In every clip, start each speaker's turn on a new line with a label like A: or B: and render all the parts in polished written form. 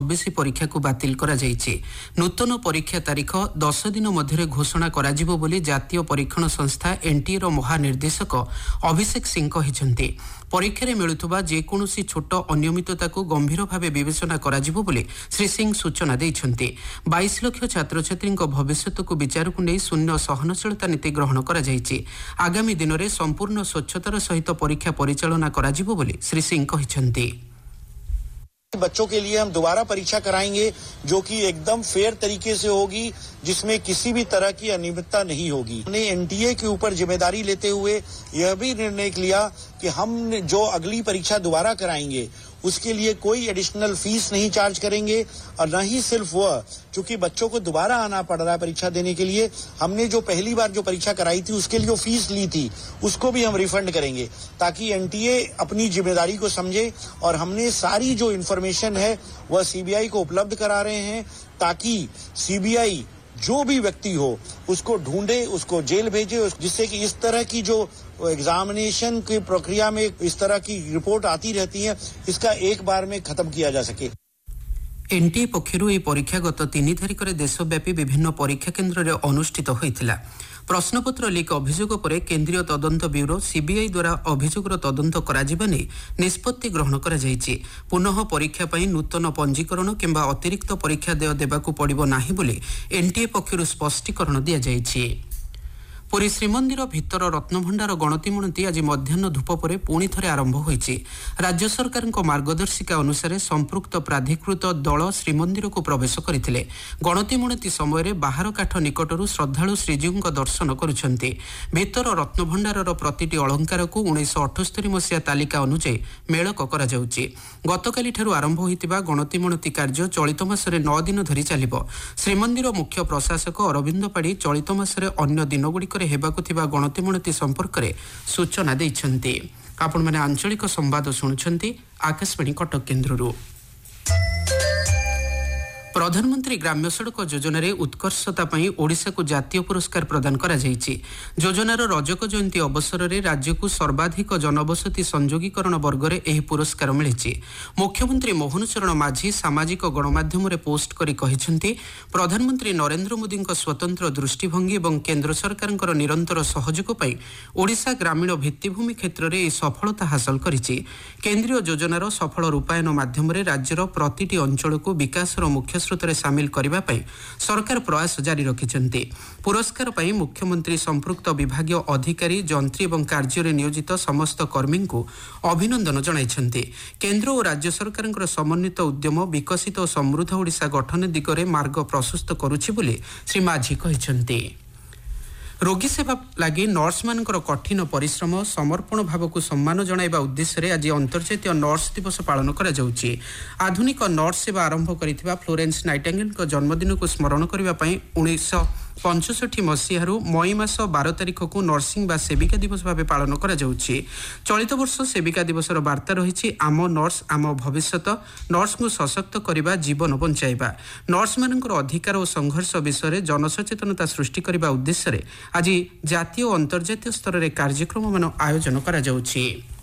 A: प्रवेशी परीक्षा को बातिल करा जायछि। नूतन परीक्षा तारीख 10 दिन मध्य घोषणा कराजिबो बोली जातीय परीक्षण संस्था एनटीए रो महानिर्देशक अभिषेक सिंह कहिसंती। परीक्षा मिलुवा जेकोसी छोट अनियमितता को गंभीर भाव विवेचना कराजिबो बोली श्री सिंह सूचना दैछंती। 22 लाख छात्र छात्री भविष्य को विचार को नहीं शून्य सहनशीलता नीति ग्रहण करा जायछि। आगामी दिन में संपूर्ण स्वच्छतार सहित परीक्षा परिचालना कराजिबो बोली श्री सिंह कहिसंती।
B: बच्चों के लिए हम दोबारा परीक्षा कराएंगे जो कि एकदम फेयर तरीके से होगी, जिसमें किसी भी तरह की अनियमितता नहीं होगी। हमने एनटीए के ऊपर जिम्मेदारी लेते हुए यह भी निर्णय लिया कि हम जो अगली परीक्षा दोबारा कराएंगे उसके लिए कोई एडिशनल फीस नहीं चार्ज करेंगे, और न ही सिर्फ वह, क्योंकि बच्चों को दोबारा आना पड़ रहा है परीक्षा देने के लिए, हमने जो पहली बार जो परीक्षा कराई थी उसके लिए जो फीस ली थी उसको भी हम रिफंड करेंगे, ताकि एनटीए अपनी जिम्मेदारी को समझे। और हमने सारी जो इन्फॉर्मेशन है वह सीबीआई को उपलब्ध करा रहे हैं, ताकि सीबीआई जो भी व्यक्ति हो उसको ढूंढे, उसको जेल भेजे, जिससे कि इस तरह की जो एग्जामिनेशन की प्रक्रिया में इस तरह की रिपोर्ट आती रहती है, इसका एक बार में खत्म किया जा सके।
A: एनटीए पक्षरु यह परीक्षा गत 3 तारिख में देशव्यापी विभिन्न परीक्षा केन्द्र में अनुष्ठित होता। प्रश्नपत्र लीक अभियोग पर केन्द्रीय तदंत ब्यूरो सीबीआई द्वारा अभियोगर तदंत कराजिबा नै निष्पत्ति ग्रहण करा जायछि। पुनः परीक्षा पई नूतन पंजीकरण किंबा अतिरिक्त परीक्षा देय देबाकू पड़िबो नाही बोली एनटीए पक्षरु स्पष्टीकरण दिया जायछि। पुरी श्रीमंदिर भितर रत्नभंडार गणति मणति आज मध्याह्न धूप पर पुणी थे आरंभ होइछि। राज्य सरकार मार्गदर्शिका अनुसार संपृक्त प्राधिकृत दल श्रीमंदिर को प्रवेश करथिले। गणति मणति समय बाहर काठ निकटरू श्रद्धालु श्रीजीव दर्शन करुछन्ति। भितर रत्नभंडार प्रतिटी अलंकार को 1978 मसीहा तालिका अनुसार मेलक करा जाउछि। गतकाली ठारू आरंभ होइतिबा गणति मणति कार्य चलित मासरे 9 दिन धरि चलिबो। श्रीमंदिर मुख्य प्रशासक अरविंद पाड़ी चलित मासरे अन्य दिनगुड़िक हेबाकु थिबा गणति मणति संपर्क में सूचना दैछन्ति। आपण माने आंचलिक संवाद शुणुछन्ति आकाशवाणी कटक केन्द्ररू। प्रधानमंत्री ग्राम्य सड़क योजन उत्कर्षता पई ओडिशा को जातीय पुरस्कार प्रदान करा जायछि। योजनार रजक जयंती अवसर में राज्य को सर्वाधिक जनबसति संयोगीकरण वर्ग में यह पुरस्कार मिली। मुख्यमंत्री मोहन चरण माझी सामाजिक गणमाध्यम रे पोस्ट करी कहिसंती, प्रधानमंत्री नरेंद्र मोदी स्वतंत्र दृष्टिभंगी और केंद्र सरकार निरंतर सहयोग पई ओडिशा ग्रामीण भित्तिभूमि क्षेत्र में सफलता हासिल करिछि। केंद्रीय योजनार सफल रूपायन माध्यम राज्यर प्रतिटी अंचल को विकासर मुख्य स्रोत सामिल करने पर सरकार प्रयास जारी रखिछन्ति। पुरस्कार पर मुख्यमंत्री संपृक्त विभागीय अधिकारी जंत्री और कार्य नियोजित समस्त कर्मी को अभिनंदन जणाइछन्ति। केंद्र और राज्य सरकार समन्वित उद्यम विकसित और समृद्ध ओडिशा गठन दिगरे मार्ग प्रशस्त करुछि बोली श्री माझी कहिछन्ति। रोगी सेवा लगी नर्स मानकर कठिन परिश्रम समर्पण भाव को सम्मान जणाइबा उद्देश्य आज अंतर्जातीय नर्स दिवस पालन करा जाउछि। आधुनिक नर्स सेवा आरंभ करिथिबा फ्लोरेंस नाइटिंगेल को जन्मदिन को स्मरण करबा पई 1965 मसीहारू मई मास 12 तारिख को नर्सिंग बा सेविका दिवस भाव पालन करा जाउछि। चलित वर्ष सेविका दिवस वार्ता रही आम नर्स आम भविष्यत, नर्स को सशक्त करबा जीवन बंचाइबा। नर्स मानकर अधिकार और संघर्ष विषय जनसचेतनता सृष्टि करबा उद्देश्य आज जातीय और अंतर्जातीय स्तर में कार्यक्रम मान आयोजन करा जाउछि।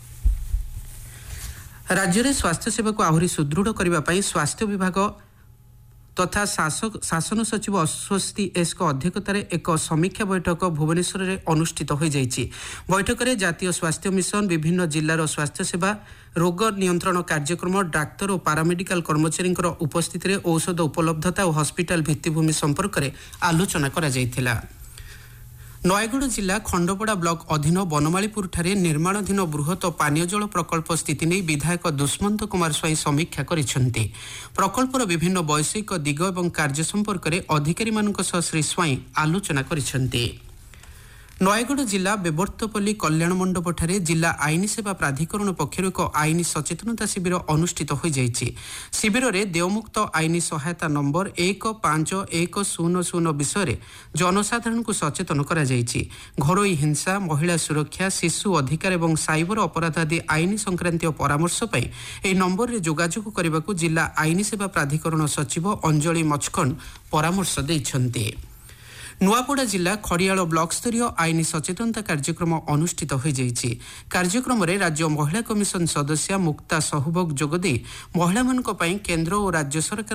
A: राज्य में स्वास्थ्य सेवा को आहुरी सुदृढ़ करने स्वास्थ्य विभाग तथा शासन सचिव अस्वस्ति एस को अध्यक्षतार एक समीक्षा बैठक भुवनेश्वर में अनुष्ठित हो जाइछि। बैठक में जातीय स्वास्थ्य मिशन, विभिन्न जिलार स्वास्थ्य सेवा, रोग नियंत्रण कार्यक्रम, डाक्तर और पारामेडिकल कर्मचारी उपस्थित में औषध उपलब्धता और हस्पिटाल भित्तिभूमि संपर्क में आलोचना करा जाइथिला। नयगढ़ जिला खंडपड़ा ब्लॉक अधीन बनमालीपुर ठारे निर्माणाधीन बृहत पानीय जल प्रकल्प स्थिति नहीं विधायक दुष्मंत कुमार स्वाई समीक्षा करिसेंति। प्रकल्पर विभिन्न वैषयिक दिग और कार्य संपर्क में अधिकारी मानक सह श्री स्वाई आलोचना करिसेंति। नयगढ़ जिला बेबर्तपल्ली कल्याण मंडप ठारे जिला आईनी सेवा प्राधिकरण पक्षर एक आईनी सचेतनता शिविर अनुष्ठित हो जाइछि। शिविर में देवमुक्त आईनी सहायता नंबर 1510 विषय जनसाधारण को सचेतन करा जाइछि। घरोई हिंसा, महिला सुरक्षा, शिशु अधिकार और साइबर अपराध आदि आईनी संक्रांतीय परामर्श पर यह नंबर में जोगाजोग करने को जिला आईनी सेवा प्राधिकरण सचिव अंजलि मचखंड परामर्श दैछन्ति। नुआपड़ा जिला खड़ियाल ब्लॉक स्तरीय आईनी सचेतनता कार्यक्रम अनुष्ठित हो जाइछि। कार्यक्रम में राज्य महिला कमिशन सदस्य मुक्ता सहूबग जोगदे महिला केंद्र और राज्य सरकार